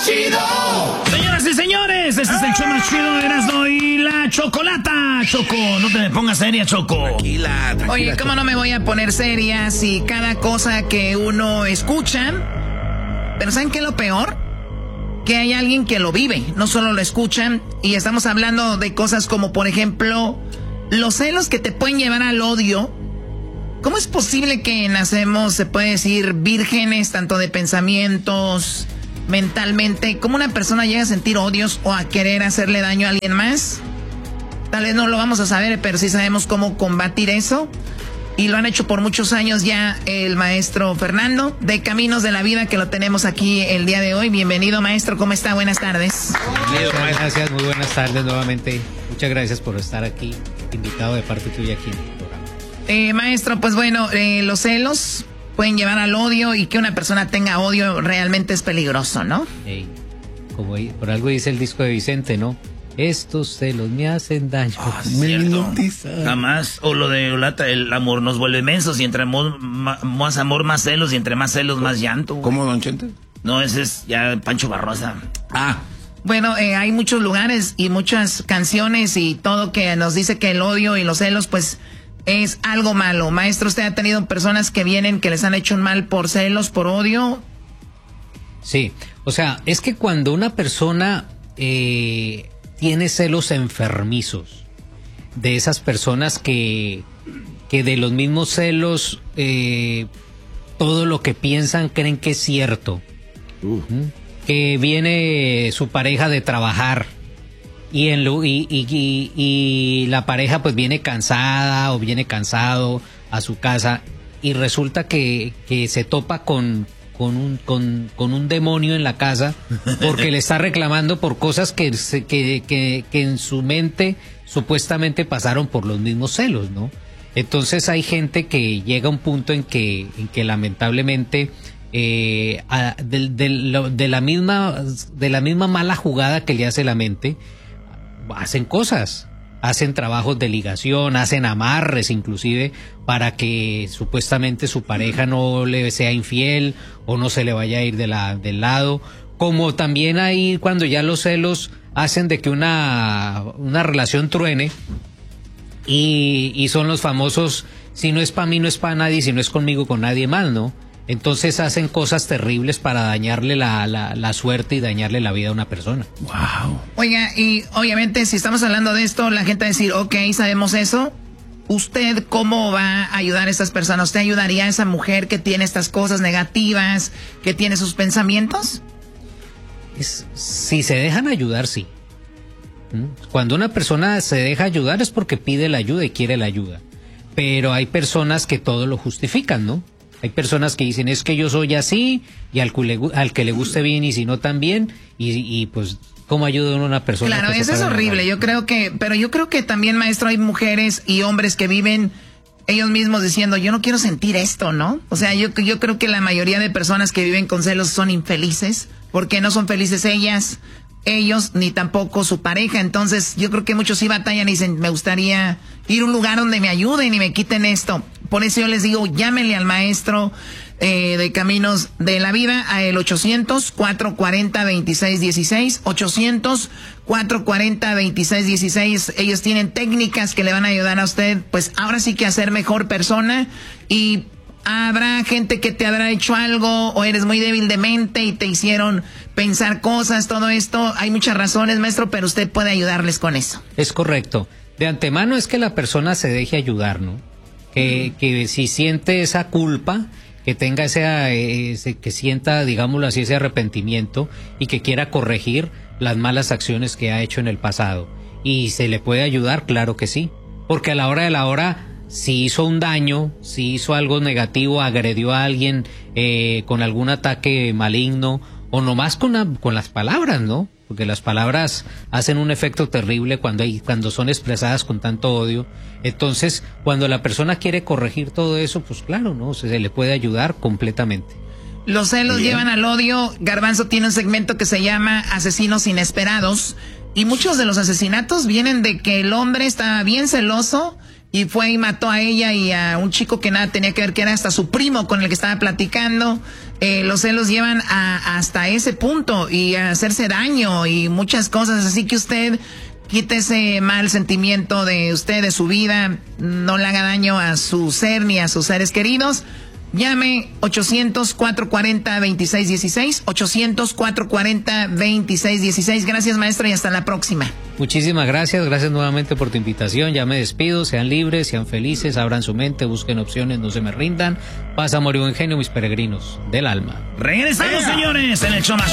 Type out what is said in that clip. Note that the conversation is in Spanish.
Chido. Señoras y señores, este es el show más chido de Erasmo y la Chocolata. Choco, no te me pongas seria, Choco. Tranquila. Oye, ¿cómo no me voy a poner seria si cada cosa que uno escucha? Pero ¿saben qué es lo peor? Que hay alguien que lo vive, no solo lo escuchan. Y estamos hablando de cosas como, por ejemplo, los celos que te pueden llevar al odio. ¿Cómo es posible que nacemos, se puede decir, vírgenes, tanto de pensamientos, mentalmente? ¿Cómo una persona llega a sentir odios o a querer hacerle daño a alguien más? Tal vez no lo vamos a saber, pero sí sabemos cómo combatir eso. Y lo han hecho por muchos años ya el maestro Fernando de Caminos de la Vida, que lo tenemos aquí el día de hoy. Bienvenido, maestro, ¿cómo está? Buenas tardes. Muchas gracias, muy buenas tardes nuevamente. Muchas gracias por estar aquí, invitado de parte tuya aquí en el programa. Maestro, pues bueno, los celos pueden llevar al odio, y que una persona tenga odio realmente es peligroso, ¿no? Hey, como por algo dice el disco de Vicente, ¿no? Estos celos me hacen daño. Jamás. O lo de Olata, el amor nos vuelve mensos, y entre más amor, más celos, y entre más celos, más llanto. ¿Cómo, don Chente? No, ese es ya Pancho Barrosa. Bueno, hay muchos lugares y muchas canciones y todo que nos dice que el odio y los celos, pues, es algo malo. Maestro, ¿usted ha tenido personas que vienen que les han hecho un mal por celos, por odio? Sí, o sea, es que cuando una persona tiene celos enfermizos, de esas personas que de los mismos celos todo lo que piensan creen que es cierto, que viene su pareja de trabajar y la pareja pues viene cansada o viene cansado a su casa, y resulta que se topa con un demonio en la casa porque le está reclamando por cosas que en su mente supuestamente pasaron por los mismos celos, ¿no? Entonces hay gente que llega a un punto en que lamentablemente de la misma mala jugada que le hace la mente, hacen cosas, hacen trabajos de ligación, hacen amarres inclusive para que supuestamente su pareja no le sea infiel o no se le vaya a ir del lado. Como también hay cuando ya los celos hacen de que una relación truene, y son los famosos, si no es para mí no es para nadie, si no es conmigo con nadie más, ¿no? Entonces hacen cosas terribles para dañarle la suerte y dañarle la vida a una persona. Wow. Oiga, y obviamente si estamos hablando de esto, la gente va a decir, ok, sabemos eso. ¿Usted cómo va a ayudar a estas personas? ¿Usted ayudaría a esa mujer que tiene estas cosas negativas, que tiene sus pensamientos? Si se dejan ayudar, sí. Cuando una persona se deja ayudar es porque pide la ayuda y quiere la ayuda. Pero hay personas que todo lo justifican, ¿no? Hay personas que dicen, es que yo soy así, y al que le guste bien y si no también, y pues, ¿cómo ayuda a una persona? Claro, eso es horrible. Yo creo que también, maestro, hay mujeres y hombres que viven ellos mismos diciendo, yo no quiero sentir esto, ¿no? O sea, yo creo que la mayoría de personas que viven con celos son infelices, porque no son felices ellos, ni tampoco su pareja. Entonces, yo creo que muchos sí batallan y dicen, me gustaría ir a un lugar donde me ayuden y me quiten esto. Por eso yo les digo, llámenle al maestro de Caminos de la Vida a el 800-440-2616, 800-440-2616. Ellos tienen técnicas que le van a ayudar a usted, pues ahora sí que a ser mejor persona. Y habrá gente que te habrá hecho algo, o eres muy débil de mente y te hicieron pensar cosas, todo esto. Hay muchas razones, maestro, pero usted puede ayudarles con eso. Es correcto. De antemano es que la persona se deje ayudar, ¿no? Que si siente esa culpa, que tenga que sienta, digámoslo así, ese arrepentimiento, y que quiera corregir las malas acciones que ha hecho en el pasado. ¿Y se le puede ayudar? Claro que sí. Porque a la hora de la hora, si hizo un daño, si hizo algo negativo, agredió a alguien con algún ataque maligno, o nomás con las palabras, ¿no? Porque las palabras hacen un efecto terrible cuando son expresadas con tanto odio. Entonces, cuando la persona quiere corregir todo eso, pues claro, ¿no? Se le puede ayudar completamente. Los celos llevan al odio. Garbanzo tiene un segmento que se llama Asesinos Inesperados, y muchos de los asesinatos vienen de que el hombre estaba bien celoso y fue y mató a ella y a un chico que nada tenía que ver, que era hasta su primo con el que estaba platicando. Los celos llevan hasta ese punto y a hacerse daño y muchas cosas, así que usted quite ese mal sentimiento de usted, de su vida, no le haga daño a su ser ni a sus seres queridos. Llame 800-440-2616, 800-440-2616. Gracias, maestro, y hasta la próxima. Muchísimas gracias nuevamente por tu invitación. Ya me despido, sean libres, sean felices, abran su mente, busquen opciones, no se me rindan. Paz, amor y buen genio, mis peregrinos del alma. Regresamos, señores, en el show más